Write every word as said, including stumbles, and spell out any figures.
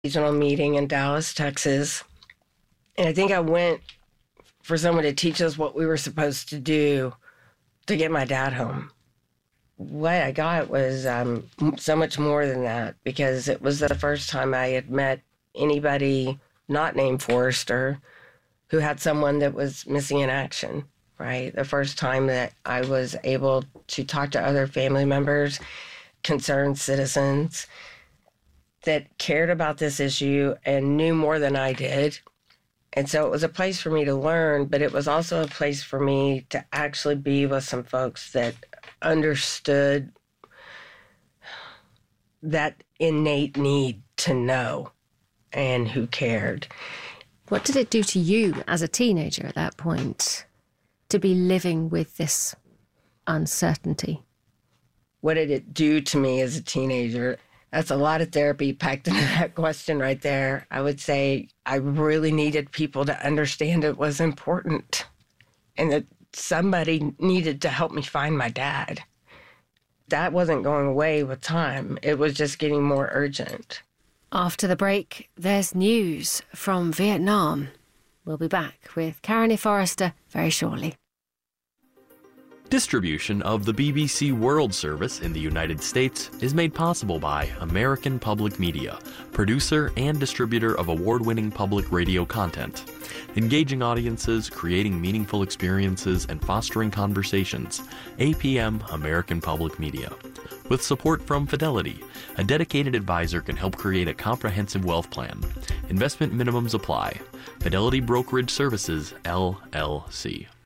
regional meeting in Dallas, Texas. And I think I went for someone to teach us what we were supposed to do to get my dad home. What I got was um, so much more than that, because it was the first time I had met anybody not named Forrester who had someone that was missing in action, right? The first time that I was able to talk to other family members, concerned citizens that cared about this issue and knew more than I did. And so it was a place for me to learn, but it was also a place for me to actually be with some folks that understood that innate need to know and who cared. What did it do to you as a teenager at that point to be living with this uncertainty? What did it do to me as a teenager? That's a lot of therapy packed into that question right there. I would say I really needed people to understand it was important and that somebody needed to help me find my dad. That wasn't going away with time. It was just getting more urgent. After the break, there's news from Vietnam. We'll be back with Karen Forrester very shortly. Distribution of the B B C World Service in the United States is made possible by American Public Media, producer and distributor of award-winning public radio content. Engaging audiences, creating meaningful experiences, and fostering conversations. A P M American Public Media. With support from Fidelity, a dedicated advisor can help create a comprehensive wealth plan. Investment minimums apply. Fidelity Brokerage Services, L L C.